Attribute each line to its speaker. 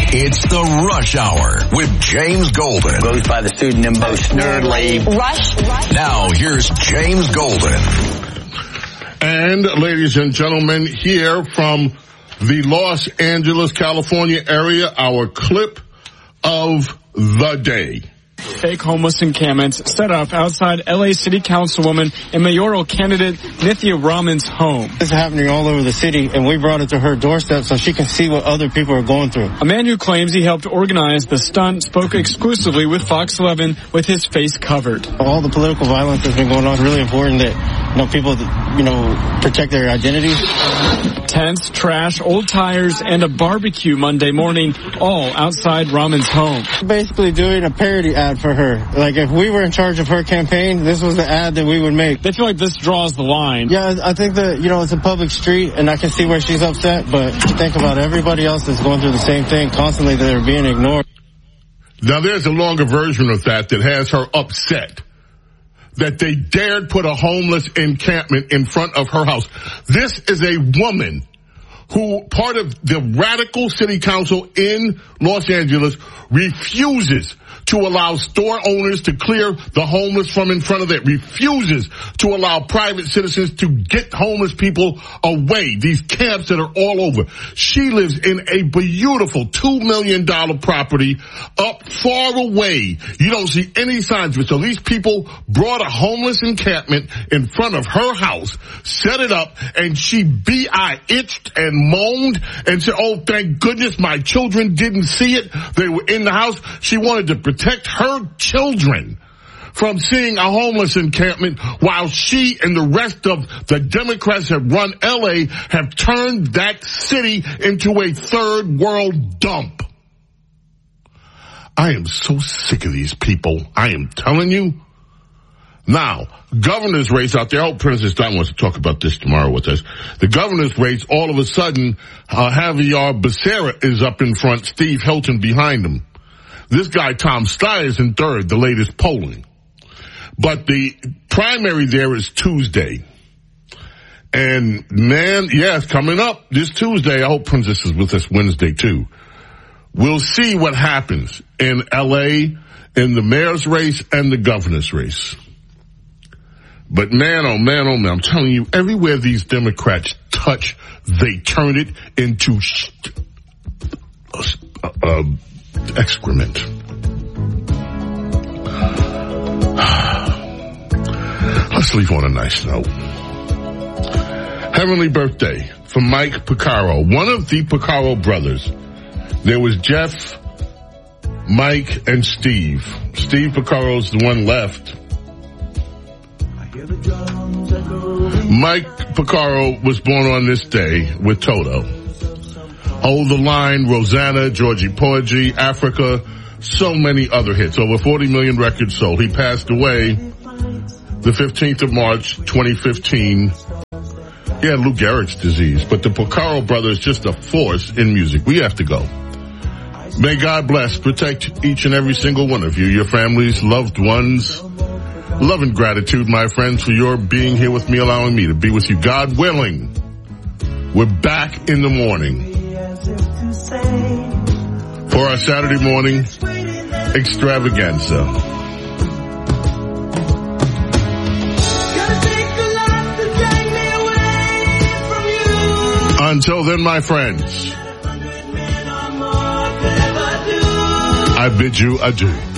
Speaker 1: It's the Rush Hour with James Golden.
Speaker 2: Goes by the pseudonym Bo Snerdley.
Speaker 3: Rush.
Speaker 1: Now, here's James Golden.
Speaker 4: And, ladies and gentlemen, here from the Los Angeles, California area, our clip of the day.
Speaker 5: Fake homeless encampments set up outside L.A. City Councilwoman and mayoral candidate Nithya Raman's home.
Speaker 6: This is happening all over the city, and we brought it to her doorstep so she can see what other people are going through.
Speaker 5: A man who claims he helped organize the stunt spoke exclusively with Fox 11 with his face covered.
Speaker 6: All the political violence that's been going on is really important that, people, protect their identities.
Speaker 5: Tents, trash, old tires, and a barbecue Monday morning, all outside Raman's home.
Speaker 6: Basically doing a parody ad for her. Like, if we were in charge of her campaign, this was the ad that we would make.
Speaker 5: They feel like this draws the line.
Speaker 6: Yeah, I think that, it's a public street, and I can see where she's upset, but think about everybody else that's going through the same thing constantly, that are being ignored.
Speaker 4: Now, there's a longer version of that has her upset that they dared put a homeless encampment in front of her house. This is a woman who, part of the radical city council in Los Angeles, refuses to allow store owners to clear the homeless from in front of it, refuses to allow private citizens to get homeless people away, these camps that are all over. She lives in a beautiful $2 million property up far away. You don't see any signs of it. So these people brought a homeless encampment in front of her house, set it up, and she itched and moaned and said, oh, thank goodness my children didn't see it. They were in the house. She wanted to protect her children from seeing a homeless encampment while she and the rest of the Democrats that run L.A. have turned that city into a third world dump. I am so sick of these people. I am telling you. Now, governor's race out there. I hope Princess Don wants to talk about this tomorrow with us. The governor's race, all of a sudden, Javier Becerra is up in front, Steve Hilton behind him. This guy, Tom Steyer, is in third, the latest polling. But the primary there is Tuesday. And, man, it's coming up this Tuesday. I hope Princess is with us Wednesday, too. We'll see what happens in L.A., in the mayor's race and the governor's race. But man, oh man, oh man, I'm telling you, everywhere these Democrats touch, they turn it into excrement. Let's leave on a nice note. Heavenly birthday for Mike Porcaro, one of the Porcaro brothers. There was Jeff, Mike, and Steve. Steve Porcaro's the one left. Mike Porcaro was born on this day with Toto. Hold the Line, Rosanna, Georgie Porgy, Africa, so many other hits. Over 40 million records sold. He passed away the 15th of March, 2015. He had Lou Gehrig's disease, but the Porcaro brothers just a force in music. We have to go. May God bless, protect each and every single one of you, your families, loved ones. Love and gratitude, my friends, for your being here with me, allowing me to be with you. God willing, we're back in the morning for our Saturday morning extravaganza. Until then, my friends, I bid you adieu.